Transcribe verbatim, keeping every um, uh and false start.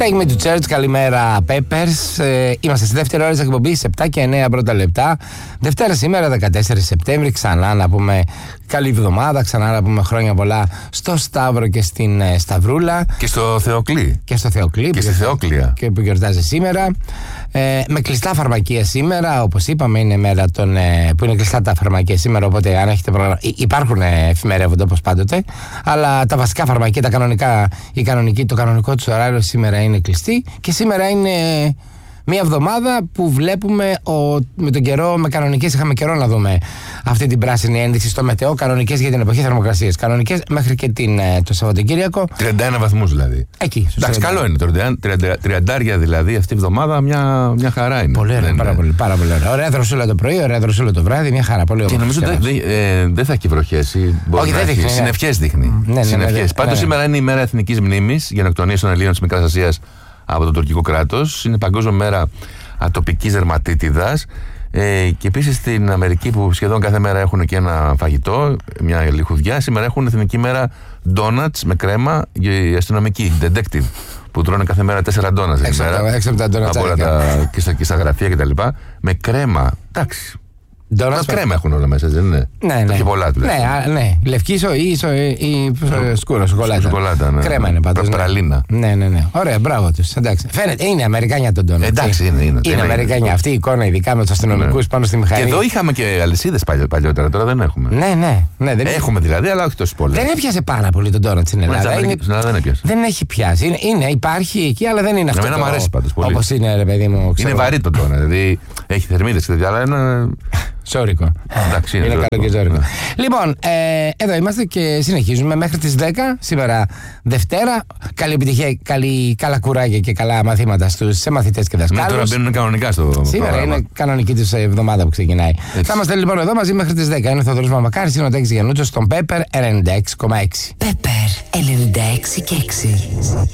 Take me to church, καλημέρα Peppers. Ε, είμαστε στη δεύτερη ώρα της εκπομπής, επτά και εννέα πρώτα λεπτά. Δευτέρα σήμερα, δεκατέσσερις Σεπτέμβρη. Ξανά να πούμε καλή εβδομάδα, ξανά να πούμε χρόνια πολλά στο Σταύρο και στην ε, Σταυρούλα. Και στο Θεοκλή. Και στο Θεοκλή. Και στη Θεόκλεια. Και που γιορτάζει σήμερα. Ε, με κλειστά φαρμακεία σήμερα, όπως είπαμε, είναι μέρα των, ε, που είναι κλειστά τα φαρμακεία σήμερα. Οπότε, αν έχετε πρόγραμμα. Υπάρχουν ε, εφημερεύονται όπως πάντοτε. Αλλά τα βασικά φαρμακεία, τα κανονικά, η κανονική, το κανονικό του ωράριο σήμερα είναι κλειστή. Και σήμερα είναι μια εβδομάδα που βλέπουμε ο, με τον καιρό, με κανονικές, είχαμε καιρό να δούμε αυτή την πράσινη ένδειξη στο μετεό. Κανονικές για την εποχή θερμοκρασίας. Κανονικές μέχρι και την, το Σαββατοκύριακο. τριάντα ένα βαθμούς δηλαδή. Εκεί. Εντάξει, καλό είναι. τριάντα δηλαδή αυτή η εβδομάδα μια, μια χαρά είναι. Πολύ ωραία. Πάρα πολύ, πάρα πολύ ωραία. Ωραία δροσούλα το πρωί, ωραία δροσούλα το βράδυ. Μια χαρά. Πολύ ωραία. Και νομίζω δεν δε, ε, δε θα έχει βροχές. Όχι, δεν δείχνει. Συννεφιές δείχνει. Ναι, ναι, ναι, ναι, ναι. Πάντως σήμερα είναι η μέρα εθνικής μνήμης γενοκτονίας των Ελλήνων της Μικράς Ασίας από το τουρκικό κράτος. Είναι Παγκόσμια Μέρα Ατοπικής Δερματίτιδας. Ε, και επίσης στην Αμερική, που σχεδόν κάθε μέρα έχουν και ένα φαγητό, μια λιχουδιά, σήμερα έχουν Εθνική Μέρα Donuts με κρέμα για οι αστυνομικοί, detective, που τρώνε κάθε μέρα τέσσερα ντόνατς την ημέρα. Έξω από τα ντόνατς. Από όλα τα, και, στα, και στα γραφεία κτλ. Με κρέμα. Εντάξει. Donuts κρέμα έχουν όλα μέσα, δεν είναι? Ναι, ναι. Πιο πολλά τουλάχιστον. Ναι, ναι. Λευκή ή σκούρο, σοκολάτα. Σοκολάτα, ναι. Κρέμα είναι πάντως. Πραλίνα. Ναι, ναι, ναι. Ωραία, μπράβο τους. Εντάξει. Φαίνεται, είναι Αμερικάνια τον ντόνατ. Εντάξει, είναι. Είναι, είναι Αμερικάνια. Αυτή η εικόνα, ειδικά με τους αστυνομικούς πάνω στη μηχανή. Και εδώ είχαμε και αλυσίδες παλιότερα, τώρα δεν έχουμε. Ναι, ναι. ναι δεν έχουμε δηλαδή, αλλά όχι τόσο πολύ. Δεν έπιασε πάρα πολύ τον ντόνατ στην Ελλάδα. Στην Ελλάδα δεν έπιασε. Δεν έχει πιάσει. Είναι, υπάρχει εκεί, αλλά δεν είναι αυτό. Εμένα μου αρέσει πάντως πολύ. Όπως είναι, ρε παιδί μου. Είναι βαρύ το ντόνατ, δηλαδή έχει θερμίδες και τέτοια, αλλά είναι. Ζώρικο. Εντάξει, είναι, είναι ζώρικο. καλό και ζώρικο. Ναι. Λοιπόν, ε, εδώ είμαστε και συνεχίζουμε μέχρι τις δέκα. Σήμερα Δευτέρα. Καλή επιτυχία, καλή, καλά κουράγια και καλά μαθήματα στους μαθητές και δασκάλους. Ναι, τώρα μπαίνουν κανονικά στο. Σήμερα πρόγραμμα. Είναι κανονική της εβδομάδα που ξεκινάει. Έτσι. Θα είμαστε λοιπόν εδώ μαζί μέχρι τις δέκα. Είναι ο Θοδωρής Μαμακάρης, είναι ο Τέξης Γιαννούτσος στον Pepper ενενήντα έξι κόμμα έξι. Pepper ενενήντα έξι κόμμα έξι.